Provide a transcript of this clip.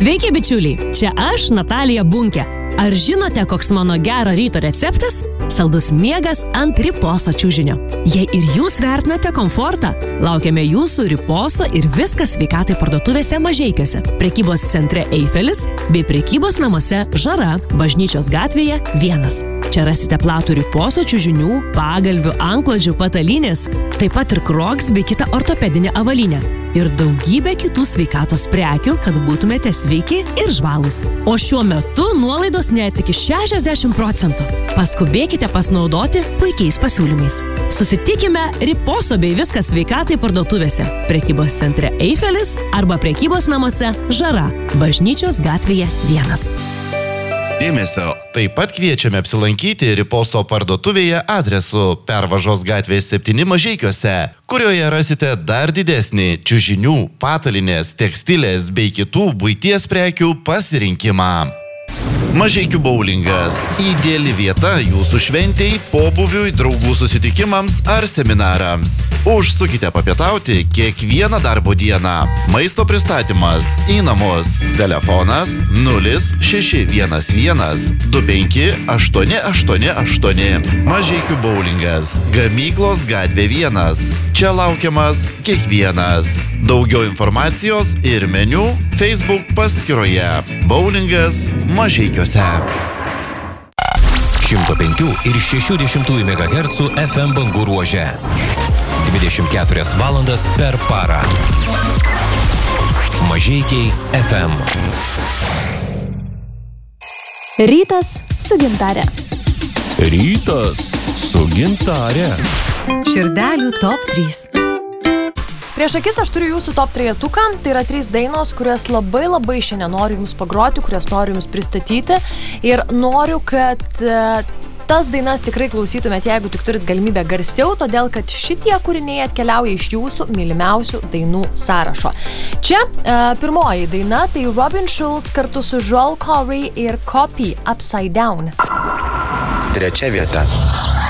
Sveiki, bičiuliai! Čia aš, Natalija Bunkė. Ar žinote, koks mano gero ryto receptas? Saldus miegas ant riposo čiužinio. Jei ir jūs vertinate komfortą, laukiame jūsų riposo ir viskas sveikatai parduotuvėse Mažeikiuose, prekybos centre Eifelis bei prekybos namuose Žara, Bažnyčios gatvėje 1. Čia rasite platų riposo čiužinių, pagalvių, antklodžių, patalynės, taip pat ir Crocs bei kitą ortopedinę avalynę. Ir daugybė kitų sveikatos prekių, kad būtumėte sveiki ir žvalūs. O šiuo metu nuolaidos net iki 60%. Paskubėkite pasinaudoti puikiais pasiūlymais. Susitikime riposo bei viskas sveikatai parduotuvėse, prekybos centre Eifelis arba prekybos namuose Žara, Bažnyčios gatvėje 1. Dėmesio, taip pat kviečiame apsilankyti riposo parduotuvėje adresu Pervažos gatvės 7 Mažeikiuose, kurioje rasite dar didesnį čiužinių, patalinės, tekstilės bei kitų buities prekių pasirinkimą. Mažeikių boulingas – ideali vieta jūsų šventei, pobūviui, draugų susitikimams ar seminarams. Užsukite papietauti kiekvieną darbo dieną. Maisto pristatymas į namus. Telefonas 0611 25 888. Mažeikių boulingas. Gamyklos gatvė 1. Čia laukiamas kiekvienas. Daugiau informacijos ir meniu Facebook paskyroje. Boulingas Mažeikiuose. 105 ir 60 MHz FM bangų ruože. 24 valandas per parą. Mažeikiai FM. Rytas su Gintare. Rytas su Gintare. Širdelių top 3. Prieš akis aš turiu jūsų top 3-tuką, tai yra 3 dainos, kurias labai šiandien noriu jums pagroti, kurias noriu jums pristatyti ir noriu, kad tas dainas tikrai klausytumėt, jeigu tik turit galimybę garsiau, todėl kad šitie kūriniai atkeliauja iš jūsų mylimiausių dainų sąrašo. Čia pirmoji daina, tai Robin Schulz kartu su Joel Corey ir Copy Upside Down. 3 vieta.